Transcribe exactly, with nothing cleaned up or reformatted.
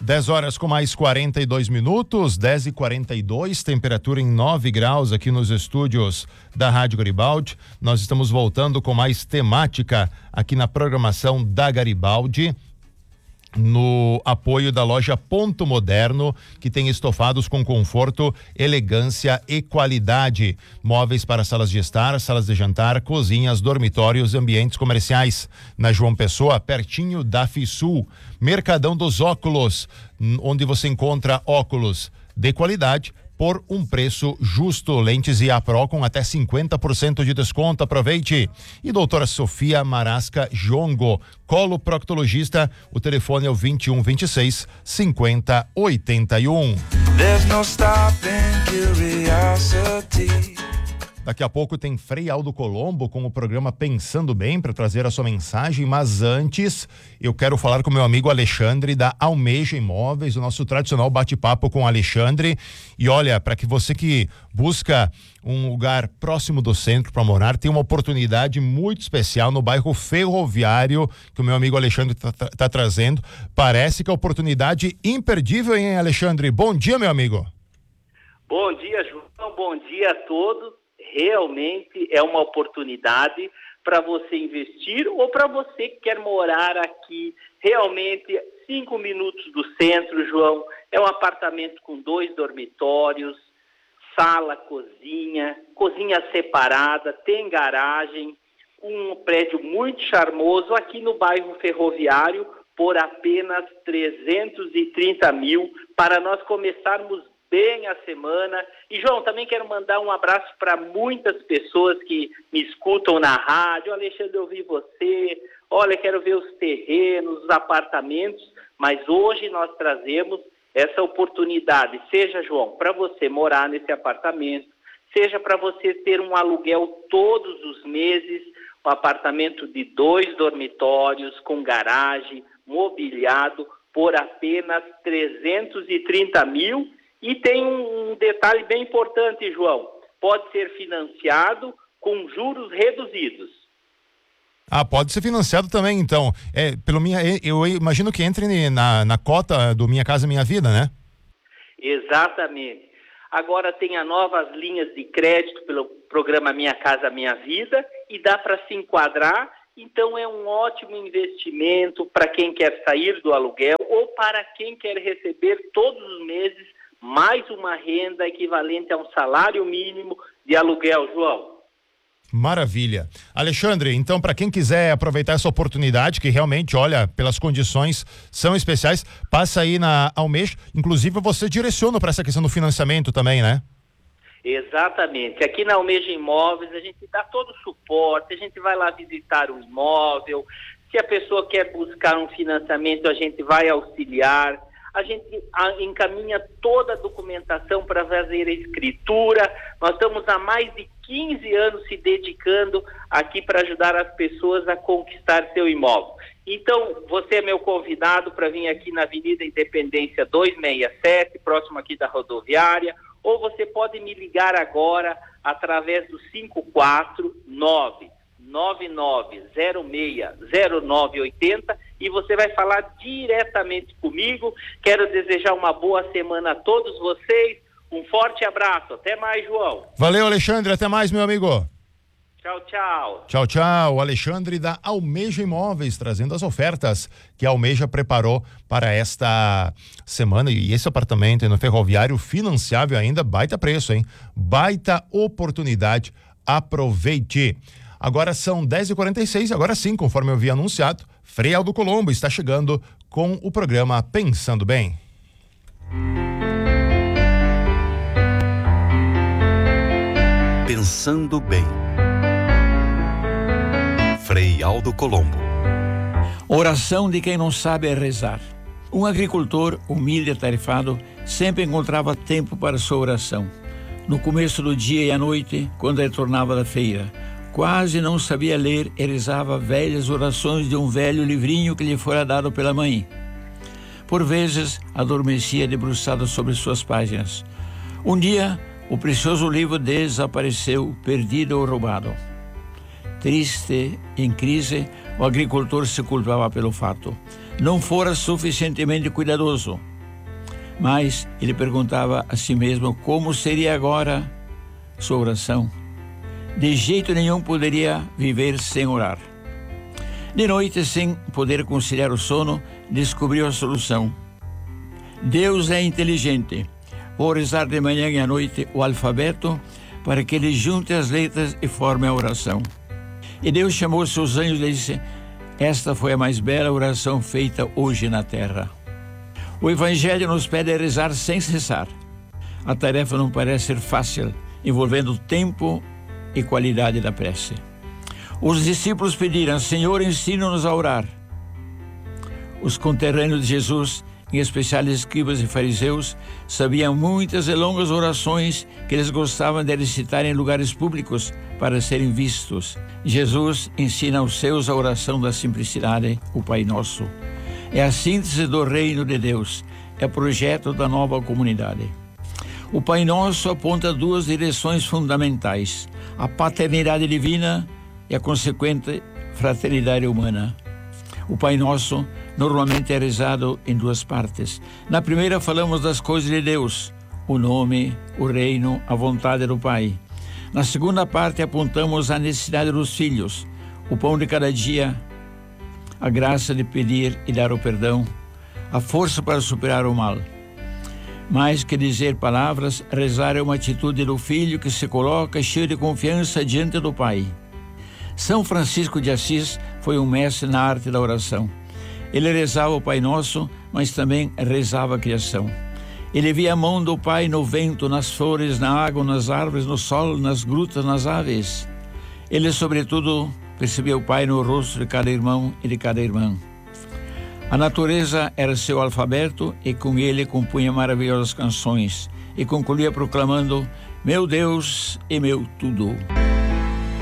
dez horas com mais quarenta e dois minutos, dez e quarenta e dois, temperatura em nove graus aqui nos estúdios da Rádio Garibaldi. Nós estamos voltando com mais temática aqui na programação da Garibaldi, no apoio da loja Ponto Moderno, que tem estofados com conforto, elegância e qualidade. Móveis para salas de estar, salas de jantar, cozinhas, dormitórios, ambientes comerciais. Na João Pessoa, pertinho da Fisul. Mercadão dos Óculos, onde você encontra óculos de qualidade por um preço justo. Lentes e A Pro com até cinquenta por cento de desconto. Aproveite. E doutora Sofia Marasca Jongo, coloproctologista. O telefone é o vinte e um, vinte e seis, cinquenta, oitenta e um. There's no stopping curiosity. Daqui a pouco tem Frei Aldo Colombo com o programa Pensando Bem para trazer a sua mensagem, mas antes eu quero falar com meu amigo Alexandre da Almeja Imóveis, o nosso tradicional bate-papo com o Alexandre. E olha, para que você que busca um lugar próximo do centro para morar, tem uma oportunidade muito especial no bairro Ferroviário que o meu amigo Alexandre está tá, tá trazendo. Parece que é oportunidade imperdível, hein, Alexandre? Bom dia, meu amigo. Bom dia, João. Bom dia a todos. Realmente é uma oportunidade para você investir ou para você que quer morar aqui. Realmente, cinco minutos do centro, João. É um apartamento com dois dormitórios, sala, cozinha, cozinha separada, tem garagem, um prédio muito charmoso aqui no bairro Ferroviário por apenas trezentos e trinta mil para nós começarmos bem a semana. E, João, também quero mandar um abraço para muitas pessoas que me escutam na rádio. Alexandre, eu vi você. Olha, quero ver os terrenos, os apartamentos. Mas hoje nós trazemos essa oportunidade, seja, João, para você morar nesse apartamento, seja para você ter um aluguel todos os meses, um apartamento de dois dormitórios, com garagem, mobiliado, por apenas trezentos e trinta mil. E tem um detalhe bem importante, João. Pode ser financiado com juros reduzidos. Ah, pode ser financiado também, então. É, pelo minha, eu imagino que entre na, na cota do Minha Casa Minha Vida, né? Exatamente. Agora tem as novas linhas de crédito pelo programa Minha Casa Minha Vida e dá para se enquadrar. Então é um ótimo investimento para quem quer sair do aluguel ou para quem quer receber todos os meses mais uma renda equivalente a um salário mínimo de aluguel, João. Maravilha. Alexandre, então, para quem quiser aproveitar essa oportunidade, que realmente, olha, pelas condições são especiais, passa aí na Almeja. Inclusive, você direciona para essa questão do financiamento também, né? Exatamente. Aqui na Almeja Imóveis, a gente dá todo o suporte, a gente vai lá visitar o imóvel. Se a pessoa quer buscar um financiamento, a gente vai auxiliar. A gente encaminha toda a documentação para fazer a escritura. Nós estamos há mais de quinze anos se dedicando aqui para ajudar as pessoas a conquistar seu imóvel. Então, você é meu convidado para vir aqui na Avenida Independência duzentos e sessenta e sete, próximo aqui da rodoviária, ou você pode me ligar agora através do cinco quatro nove, nove nove zero seis, zero nove oito zero e você vai falar diretamente comigo. Quero desejar uma boa semana a todos vocês. Um forte abraço. Até mais, João. Valeu, Alexandre. Até mais, meu amigo. Tchau, tchau. Tchau, tchau. Alexandre da Almeja Imóveis, trazendo as ofertas que a Almeja preparou para esta semana. E esse apartamento aí no Ferroviário, financiável ainda, baita preço, hein? Baita oportunidade. Aproveite. Agora são dez e quarenta e seis, agora sim, conforme eu havia anunciado, Frei Aldo Colombo está chegando com o programa Pensando Bem. Pensando Bem. Frei Aldo Colombo. Oração de quem não sabe rezar. Um agricultor humilde e atarefado sempre encontrava tempo para sua oração. No começo do dia e à noite, quando retornava da feira, quase não sabia ler e rezava velhas orações de um velho livrinho que lhe fora dado pela mãe. Por vezes, adormecia debruçado sobre suas páginas. Um dia, o precioso livro desapareceu, perdido ou roubado. Triste, em crise, o agricultor se culpava pelo fato. Não fora suficientemente cuidadoso. Mas ele perguntava a si mesmo como seria agora sua oração. De jeito nenhum poderia viver sem orar. De noite, sem poder conciliar o sono, descobriu a solução. Deus é inteligente. Vou rezar de manhã e à noite o alfabeto para que ele junte as letras e forme a oração. E Deus chamou seus anjos e disse: esta foi a mais bela oração feita hoje na terra. O Evangelho nos pede a rezar sem cessar. A tarefa não parece ser fácil, envolvendo tempo e qualidade da prece. Os discípulos pediram: Senhor, ensina-nos a orar. Os conterrâneos de Jesus, em especial escribas e fariseus, sabiam muitas e longas orações que eles gostavam de recitar em lugares públicos para serem vistos. Jesus ensina aos seus a oração da simplicidade, o Pai Nosso. É a síntese do reino de Deus, é o projeto da nova comunidade. O Pai Nosso aponta duas direções fundamentais: a paternidade divina e a consequente fraternidade humana. O Pai Nosso normalmente é rezado em duas partes. Na primeira falamos das coisas de Deus, o nome, o reino, a vontade do Pai. Na segunda parte apontamos a necessidade dos filhos, o pão de cada dia, a graça de pedir e dar o perdão, a força para superar o mal. Mais que dizer palavras, rezar é uma atitude do filho que se coloca cheio de confiança diante do Pai. São Francisco de Assis foi um mestre na arte da oração. Ele rezava o Pai Nosso, mas também rezava a criação. Ele via a mão do Pai no vento, nas flores, na água, nas árvores, no sol, nas grutas, nas aves. Ele, sobretudo, percebia o Pai no rosto de cada irmão e de cada irmã. A natureza era seu alfabeto e com ele compunha maravilhosas canções e concluía proclamando: meu Deus e meu tudo.